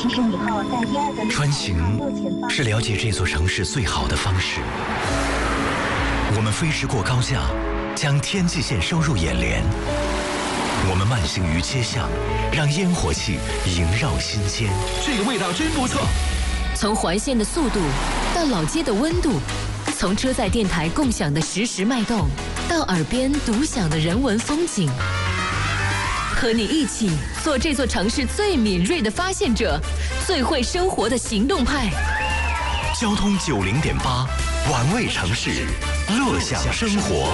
穿行是了解这座城市最好的方式。我们飞驰过高架，将天际线收入眼帘。我们慢行于街巷，让烟火气萦绕心间。 这个味道真不错。 从环线的速度到老街的温度，从车载电台共享的实时脉动，到耳边独享的人文风景。和你一起做这座城市最敏锐的发现者，最会生活的行动派。 交通90.8，玩味城市，乐享生活。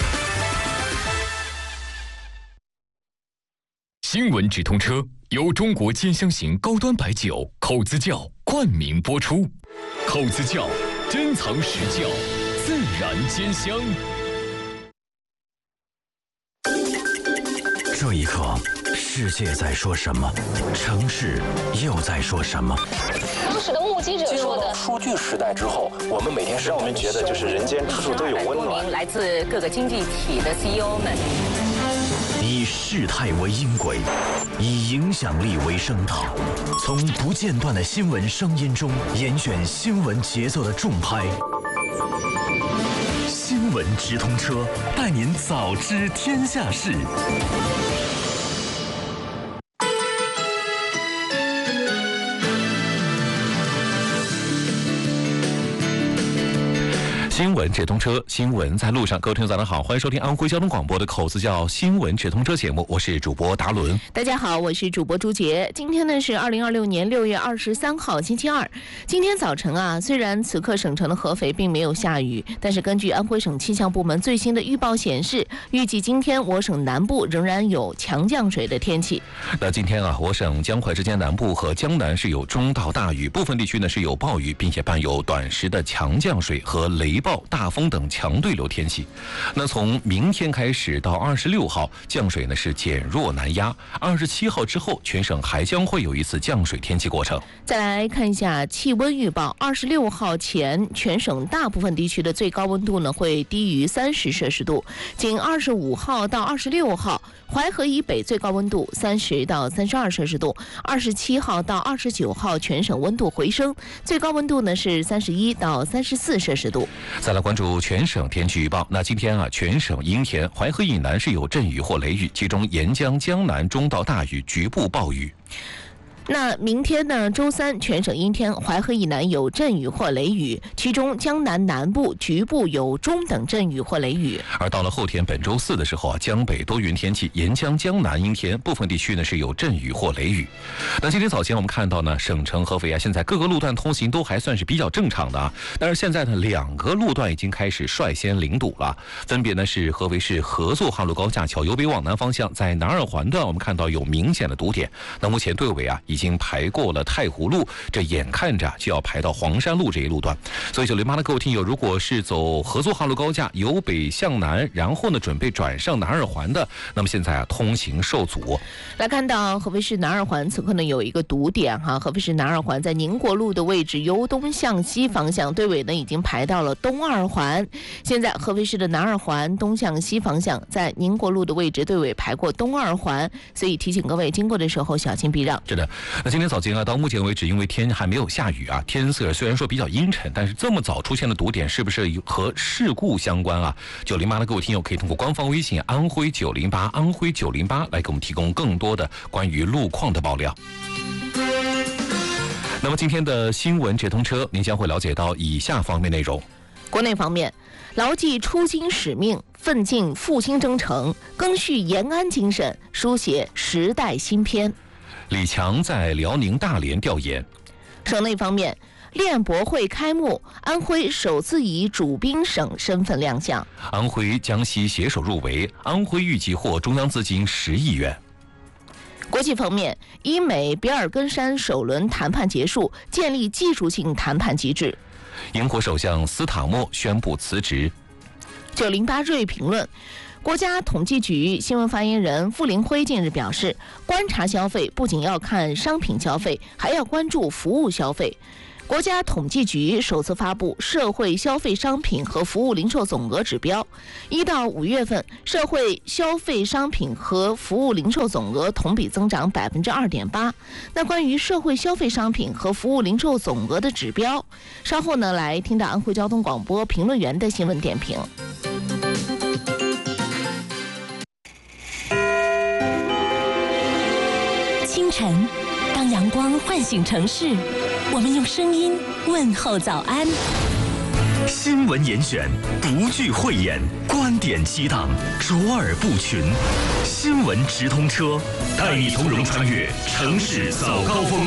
新闻直通车由中国尖香型高端白酒口子窖冠名播出。口子窖珍藏实窖，自然尖香。 这一刻，世界在说什么？城市又在说什么？ 当时的目击者说的， 数据时代之后，我们每天让我们觉得就是人间处处都有温暖。 来自各个经济体的 CEO 们， 以事态为音轨，以影响力为声道，从不间断的新闻声音中严选新闻节奏的重拍。新闻直通车，带您早知天下事。 新闻直通车，新闻在路上。各位听众早上好，欢迎收听安徽交通广播的口子窖新闻直通车节目，我是主播达伦。 大家好，我是主播朱杰。今天呢是2026年6月23号星期二。今天早晨啊，虽然此刻省城的合肥并没有下雨，但是根据安徽省气象部门最新的预报显示，预计今天我省南部仍然有强降水的天气。 那今天啊，我省江淮之间南部和江南是有中到大雨，部分地区呢是有暴雨，并且伴有短时的强降水和雷暴、大风等强对流天气。那从明天开始到26号，降水呢是减弱南压，27号之后，全省还将会有一次降水天气过程。 再来看一下气温预报，26号前，全省大部分地区的最高温度呢会低于30摄氏度，仅25号到26号，淮河以北最高温度30到32摄氏度，27号到29号全省温度回升，最高温度呢是31到34摄氏度。 再来关注全省天气预报。那今天啊，全省阴天，淮河以南是有阵雨或雷雨，其中沿江、江南中到大雨，局部暴雨。 那明天呢，周三全省阴天，淮河以南有阵雨或雷雨，其中江南南部局部有中等阵雨或雷雨。 而到了后天本周四的时候啊，江北多云天气，沿江、江南阴天，部分地区呢是有阵雨或雷雨。那今天早前我们看到呢，省城合肥啊，现在各个路段通行都还算是比较正常的啊，但是现在呢，2个路段已经开始率先零堵了，分别呢是合肥市合作汉路高架桥由北往南方向，在南二环段我们看到有明显的堵点。那目前队尾啊已经排过了太湖路，这眼看着就要排到黄山路这一路段。所以908的各位听友，如果是走合作汉路高架由北向南，然后呢准备转上南二环的，那么现在啊通行受阻。 来看到合肥市南二环此刻呢有一个堵点哈，合肥市南二环在宁国路的位置，由东向西方向，队尾呢已经排到了东二环。现在合肥市的南二环东向西方向，在宁国路的位置，队尾排过东二环，所以提醒各位经过的时候小心避让。 是的，那今天早间啊，到目前为止，因为天还没有下雨啊，天色虽然说比较阴沉，但是这么早出现的堵点，是不是和事故相关啊？908的各位听友可以通过官方微信安徽908安徽908来给我们提供更多的关于路况的爆料。那么今天的新闻直通车，您将会了解到以下方面内容。 国内方面，牢记出京使命，奋进复兴征程，赓续延安精神，书写时代新篇。 李强在辽宁大连调研。 省内方面，练博会开幕，安徽首次以主宾省身份亮相。 安徽、江西携手入围，安徽预计获中央资金10亿元。 国际方面，伊美比尔根山首轮谈判结束，建立技术性谈判机制。 英国首相斯塔默宣布辞职。 908锐评论。国家统计局新闻发言人傅林辉近日表示，观察消费不仅要看商品消费，还要关注服务消费。 国家统计局首次发布社会消费商品和服务零售总额指标，1到5月份，社会消费商品和服务零售总额同比增长2.8%。那关于社会消费商品和服务零售总额的指标，稍后呢来听到安徽交通广播评论员的新闻点评。 清晨，当阳光唤醒城市，我们用声音问候早安。 新闻严选，不惧讳言，观点激荡，卓尔不群。新闻直通车，带你从容穿越城市早高峰。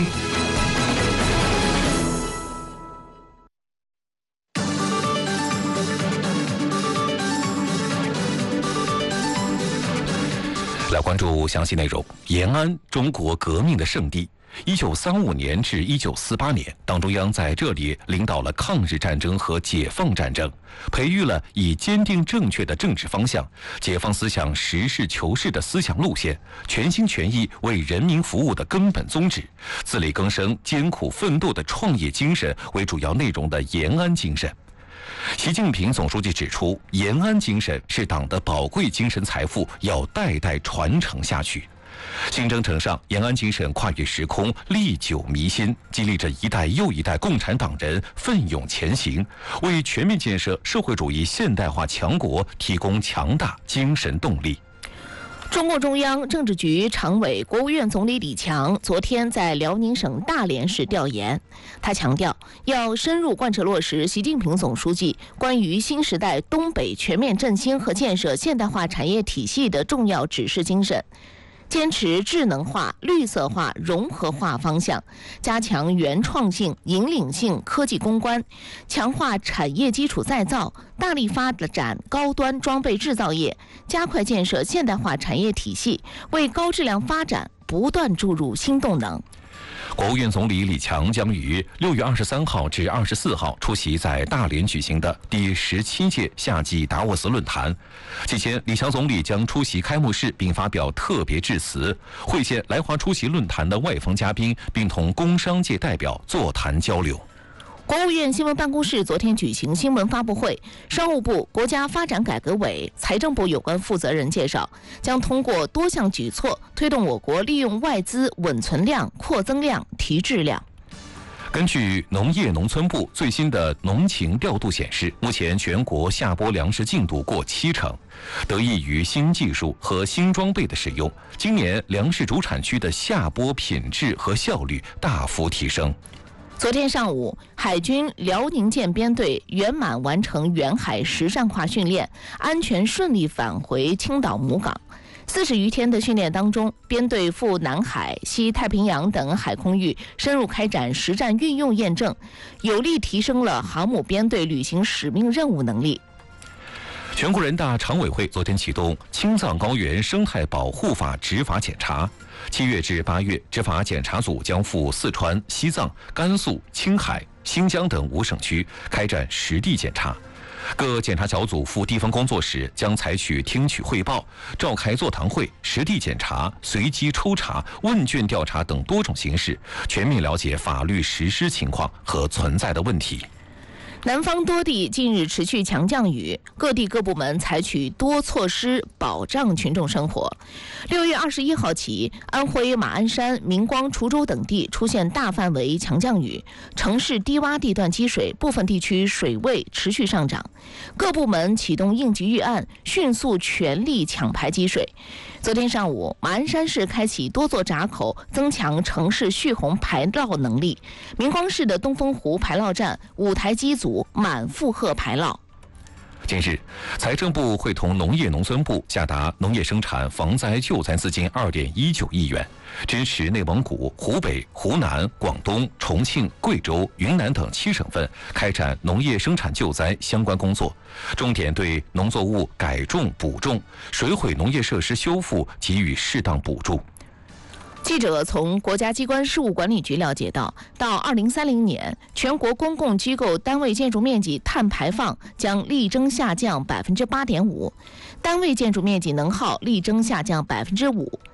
来关注详细内容。延安，中国革命的圣地。1935年至1948年，党中央在这里领导了抗日战争和解放战争，培育了以坚定正确的政治方向、解放思想实事求是的思想路线、全心全意为人民服务的根本宗旨、自力更生、艰苦奋斗的创业精神为主要内容的延安精神。习近平总书记指出，延安精神是党的宝贵精神财富，要代代传承下去。新征程上，延安精神跨越时空，历久弥新，激励着一代又一代共产党人奋勇前行，为全面建设社会主义现代化强国提供强大精神动力。 中共中央政治局常委、国务院总理李强昨天在辽宁省大连市调研，他强调要深入贯彻落实习近平总书记关于新时代东北全面振兴和建设现代化产业体系的重要指示精神，坚持智能化、绿色化、融合化方向，加强原创性、引领性科技攻关，强化产业基础再造，大力发展高端装备制造业，加快建设现代化产业体系，为高质量发展不断注入新动能。 国务院总理李强将于6月23号至24号出席在大连举行的第17届夏季达沃斯论坛。期间，李强总理将出席开幕式并发表特别致辞，会见来华出席论坛的外方嘉宾，并同工商界代表座谈交流。 国务院新闻办公室昨天举行新闻发布会，商务部、国家发展改革委、财政部有关负责人介绍，将通过多项举措推动我国利用外资稳存量、扩增量、提质量。 根据农业农村部最新的农情调度显示，目前全国下播粮食进度过70%，得益于新技术和新装备的使用，今年粮食主产区的下播品质和效率大幅提升。 昨天上午，海军辽宁舰编队圆满完成远海实战化训练，安全顺利返回青岛母港。40余天的训练当中，编队赴南海、西太平洋等海空域深入开展实战运用验证，有力提升了航母编队履行使命任务能力。 全国人大常委会昨天启动青藏高原生态保护法执法检查，7月至8月，执法检查组将赴四川、西藏、甘肃、青海、新疆等5省区开展实地检查。各检查小组赴地方工作时，将采取听取汇报、召开座谈会、实地检查、随机抽查、问卷调查等多种形式，全面了解法律实施情况和存在的问题。 南方多地近日持续强降雨，各地各部门采取多措施保障群众生活。6月21号起，安徽马鞍山、明光、滁州等地出现大范围强降雨，城市低洼地段积水，部分地区水位持续上涨。各部门启动应急预案，迅速全力抢排积水。昨天上午，马鞍山市开启多座闸口，增强城市蓄洪排涝能力。明光市的东风湖排涝站5台机组满负荷排涝。 近日，财政部会同农业农村部下达农业生产防灾救灾资金2.19亿元，支持内蒙古、湖北、湖南、广东、重庆、贵州、云南等7省份开展农业生产救灾相关工作，重点对农作物改种补种、水毁农业设施修复给予适当补助。 记者从国家机关事务管理局了解到，到2030年，全国公共机构单位建筑面积碳排放将力争下降8.5%，单位建筑面积能耗力争下降5%。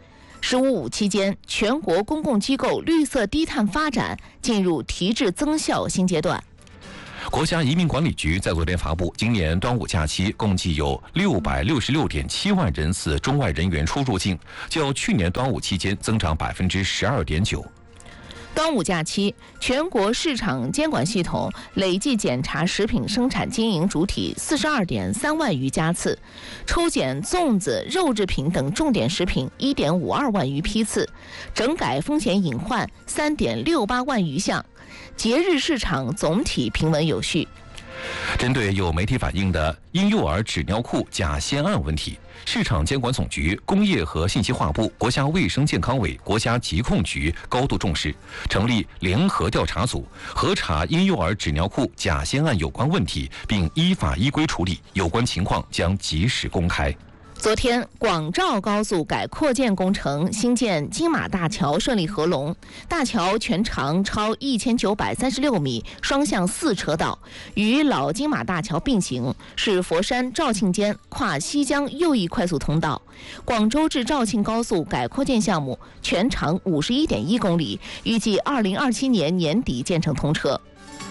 15.5期间，全国公共机构绿色低碳发展进入提质增效新阶段。 国家移民管理局在昨天发布，今年端午假期共计有666.7万人次中外人员出入境，较去年端午期间增长12.9%。 端午假期，全国市场监管系统累计检查食品生产经营主体42.3万余家次，抽检粽子、肉制品等重点食品1.52万余批次，整改风险隐患3.68万余项，节日市场总体平稳有序。 针对有媒体反映的婴幼儿纸尿裤假仙案问题，市场监管总局、工业和信息化部、国家卫生健康委、国家疾控局高度重视，成立联合调查组，核查婴幼儿纸尿裤假仙案有关问题，并依法依规处理，有关情况将及时公开。 昨天，广肇高速改扩建工程新建金马大桥顺利合龙，大桥全长超1936米，双向4车道，与老金马大桥并行，是佛山肇庆间跨西江右翼快速通道。广州至肇庆高速改扩建项目全长51.1公里，预计2027年年底建成通车。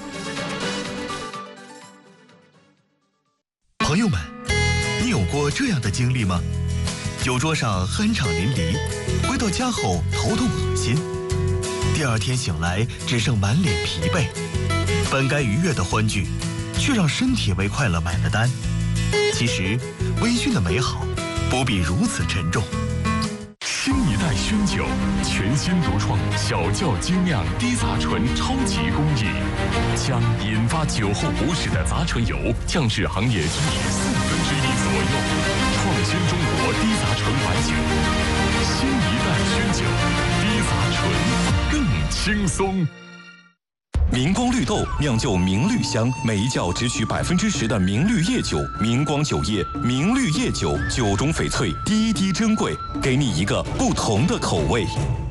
朋友们，你有过这样的经历吗？酒桌上酣畅淋漓，回到家后头痛恶心，第二天醒来只剩满脸疲惫，本该愉悦的欢聚，却让身体为快乐买了单。其实，微醺的美好不必如此沉重。 新一代熏酒，全新独创小窖精酿低杂醇超级工艺，将引发酒后不适的杂醇油降至行业居1/4左右，创新中国低杂醇白酒。新一代熏酒，低杂醇更轻松。 明光绿豆酿就明绿香，每一窖只取10%的明绿叶酒。明光酒业明绿叶酒，酒中翡翠，滴滴珍贵，给你一个不同的口味。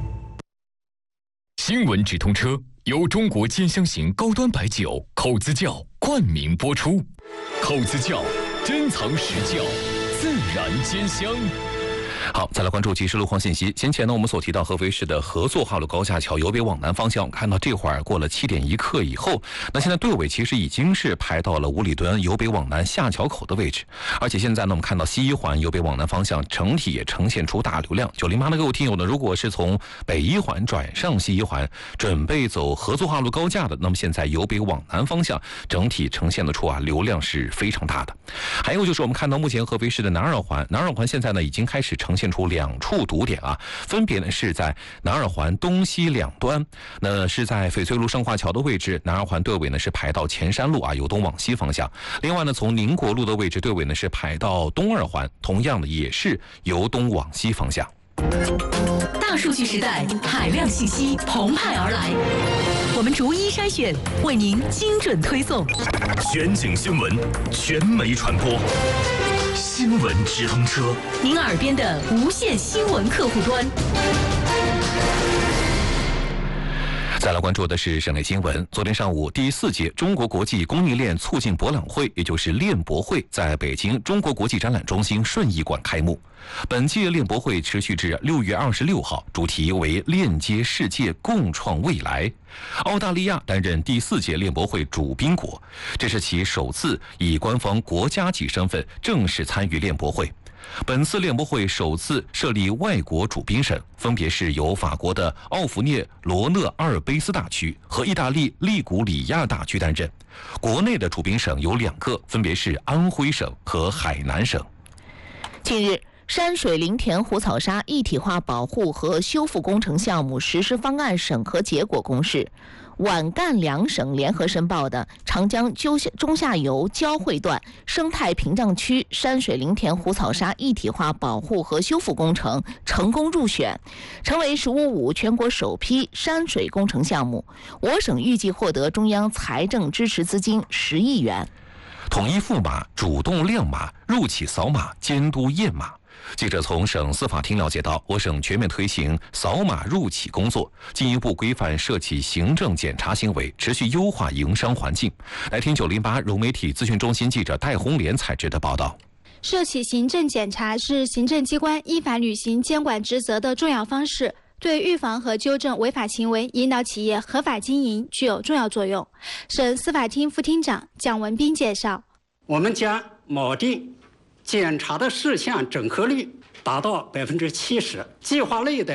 新闻直通车由中国尖香型高端白酒口子窖冠名播出。口子窖珍藏实窖，自然兼香。 好，再来关注即时路况信息。先前呢，我们所提到合肥市的合作化路高架桥由北往南方向，看到这会儿过了7点1刻以后，那现在队尾其实已经是排到了五里墩由北往南下桥口的位置，而且现在呢，我们看到西一环由北往南方向整体也呈现出大流量。908的各位听友呢，如果是从北一环转上西一环，准备走合作化路高架的，那么现在由北往南方向整体呈现得出流量是非常大的。还有就是我们看到目前合肥市的南二环现在呢已经开始呈现出2处堵点分别呢是在南二环东西两端，那是在翡翠路上化桥的位置，南二环队尾呢是排到前山路由东往西方向。另外呢，从宁国路的位置队尾呢是排到东二环，同样的也是由东往西方向。 大数据时代，海量信息澎湃而来，我们逐一筛选，为您精准推送。 全景新闻，全媒传播，新闻直通车， 您耳边的无线新闻客户端。 再来关注的是省内新闻。昨天上午，第4届中国国际供应链促进博览会，也就是链博会，在北京中国国际展览中心顺义馆开幕。本届链博会持续至6月26号，主题为链接世界，共创未来。澳大利亚担任第4届链博会主宾国，这是其首次以官方国家级身份正式参与链博会。本次链博会首次设立外国主宾省，分别是由法国的奥弗涅罗讷阿尔卑斯大区和意大利利古里亚大区担任。国内的主宾省有2个，分别是安徽省和海南省。 近日，山水林田湖草沙一体化保护和修复工程项目实施方案审核结果公示，皖赣2省联合申报的长江中下游交汇段生态屏障区山水林田湖草沙一体化保护和修复工程成功入选，成为“15+5”全国首批山水工程项目。我省预计获得中央财政支持资金10亿元。 统一赋码、主动亮码、入企扫码、监督验码。记者从省司法厅了解到，我省全面推行扫码入企工作，进一步规范涉企行政检查行为，持续优化营商环境。来听908融媒体资讯中心记者戴红莲采制的报道。 涉企行政检查是行政机关依法履行监管职责的重要方式，对预防和纠正违法行为、引导企业合法经营具有重要作用。省司法厅副厅长蒋文斌介绍， 我们将锚定检查的事项整合率达到70%，计划内的